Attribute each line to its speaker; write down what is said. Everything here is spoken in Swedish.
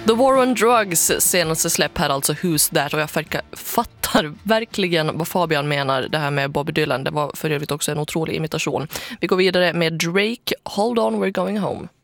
Speaker 1: The War on Drugs senaste släpp här, alltså Who's That, och jag fattar verkligen vad Fabian menar det här med Bob Dylan. Det var för övrigt också en otrolig imitation. Vi går vidare med Drake, Hold On We're Going Home.